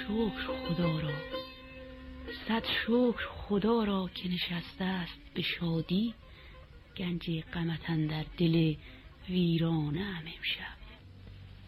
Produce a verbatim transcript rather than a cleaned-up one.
شکر خدا را، صد شکر خدا را که نشسته است به شادی گنج غمت اندر دل ویرانه ام امشب.